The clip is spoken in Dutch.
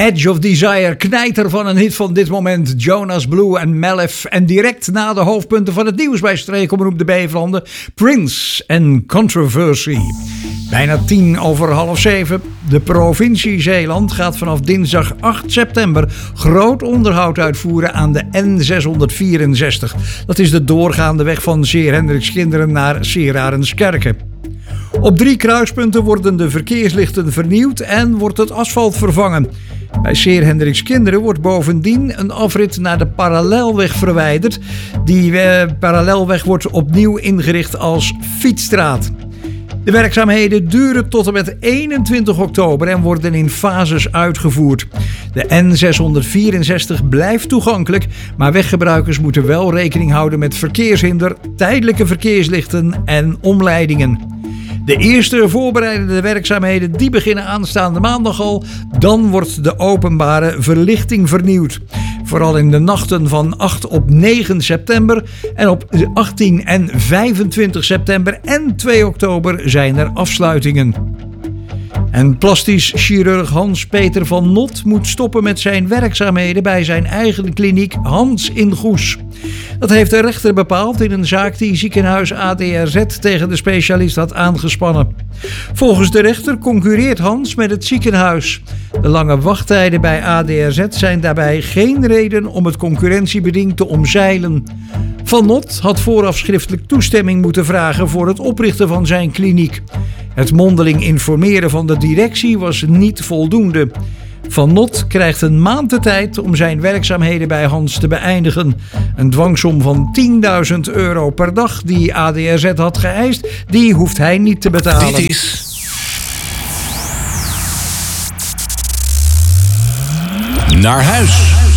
Edge of Desire, knijter van een hit van dit moment. Jonas Blue en Melef. En direct na de hoofdpunten van het nieuws bij Streekomroep de Bevelanden, Prince en Controversy. Bijna 6:10. De provincie Zeeland gaat vanaf dinsdag 8 september groot onderhoud uitvoeren aan de N664. Dat is de doorgaande weg van Seer Hendrikskinderen naar Seer Arenskerke. Op 3 kruispunten worden de verkeerslichten vernieuwd en wordt het asfalt vervangen. Bij Seer Hendrikskinderen wordt bovendien een afrit naar de parallelweg verwijderd. Die parallelweg wordt opnieuw ingericht als fietsstraat. De werkzaamheden duren tot en met 21 oktober en worden in fases uitgevoerd. De N664 blijft toegankelijk, maar weggebruikers moeten wel rekening houden met verkeershinder, tijdelijke verkeerslichten en omleidingen. De eerste voorbereidende werkzaamheden die beginnen aanstaande maandag al. Dan wordt de openbare verlichting vernieuwd. Vooral in de nachten van 8 op 9 september en op 18 en 25 september en 2 oktober zijn er afsluitingen. En plastisch chirurg Hans-Peter van Not moet stoppen met zijn werkzaamheden bij zijn eigen kliniek Hans in Goes. Dat heeft de rechter bepaald in een zaak die ziekenhuis ADRZ tegen de specialist had aangespannen. Volgens de rechter concurreert Hans met het ziekenhuis. De lange wachttijden bij ADRZ zijn daarbij geen reden om het concurrentiebeding te omzeilen. Van Not had vooraf schriftelijk toestemming moeten vragen voor het oprichten van zijn kliniek. Het mondeling informeren van de directie was niet voldoende. Van Not krijgt een maand de tijd om zijn werkzaamheden bij Hans te beëindigen. Een dwangsom van €10.000 per dag die ADRZ had geëist, die hoeft hij niet te betalen. Dit is Naar Huis.